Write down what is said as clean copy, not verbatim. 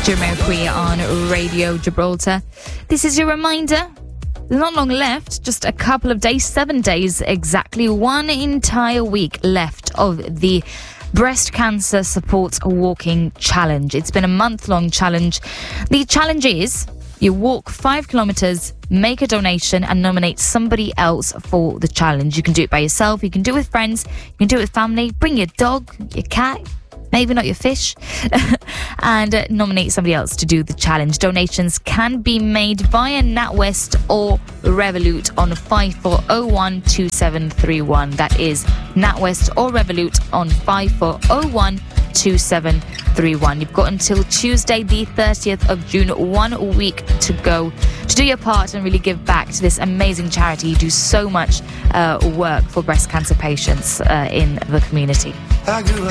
Joe Mercury on Radio Gibraltar. This is your reminder. There's not long left, just a couple of days, 7 days exactly, one entire week left of the Breast Cancer Support Walking Challenge. It's been a month-long challenge. The challenge is you walk 5 kilometers, make a donation and nominate somebody else for the challenge. You can do it by yourself, you can do it with friends, you can do it with family, bring your dog, your cat, maybe not your fish, and nominate somebody else to do the challenge. Donations can be made via NatWest or Revolut on 54012731. That is NatWest or Revolut on 54012731. You've got until Tuesday the 30th of June, 1 week to go to do your part and really give back to this amazing charity. You do so much work for breast cancer patients in the community. I grew up